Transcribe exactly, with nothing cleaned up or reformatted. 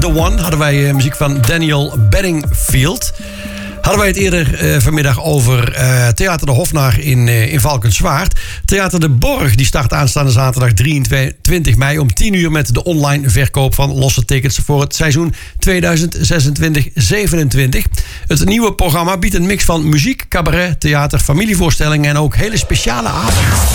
The One hadden wij uh, muziek van Daniel Bedingfield. Hadden wij het eerder uh, vanmiddag over uh, Theater de Hofnar in, uh, in Valkenswaard. Theater de Borg die start aanstaande zaterdag drieëntwintig mei om tien uur met de online verkoop van losse tickets voor het seizoen tweeduizend zesentwintig zevenentwintig. Het nieuwe programma biedt een mix van muziek, cabaret, theater, familievoorstellingen en ook hele speciale avonden.